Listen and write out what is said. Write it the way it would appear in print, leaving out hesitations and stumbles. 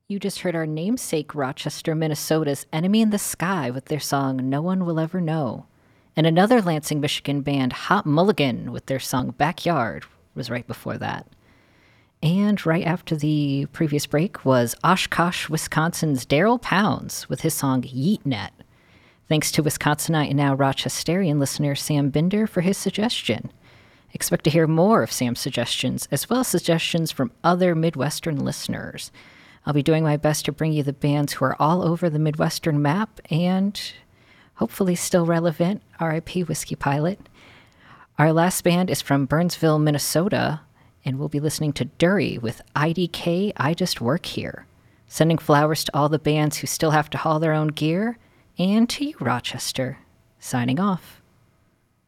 You just heard our namesake Rochester, Minnesota's Enemy in the Sky with their song No One Will Ever Know. And another Lansing, Michigan band, Hot Mulligan, with their song Backyard, was right before that. And right after the previous break was Oshkosh, Wisconsin's Daryl Pounds with his song Yeet Net. Thanks to Wisconsinite and now Rochesterian listener Sam Binder for his suggestion. Expect to hear more of Sam's suggestions, as well as suggestions from other Midwestern listeners. I'll be doing my best to bring you the bands who are all over the Midwestern map and hopefully still relevant, R.I.P. Whiskey Pilot. Our last band is from Burnsville, Minnesota, and we'll be listening to Dury with IDK, I Just Work Here. Sending flowers to all the bands who still have to haul their own gear, and to you, Rochester. Signing off.